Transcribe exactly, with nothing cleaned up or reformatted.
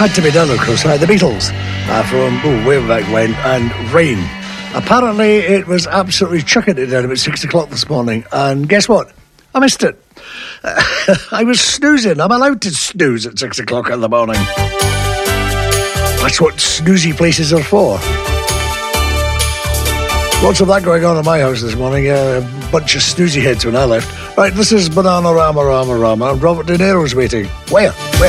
Had to be done, of course. Uh, the Beatles, uh, from oh, way back when, and Rain. Apparently, it was absolutely chucking it down about six o'clock this morning, and guess what? I missed it. Uh, I was snoozing. I'm allowed to snooze at six o'clock in the morning. That's what snoozy places are for. Lots of that going on in my house this morning. Uh, a bunch of snoozy heads when I left. Right, this is Banana Rama Rama Rama, and Robert De Niro's waiting. Where? Where?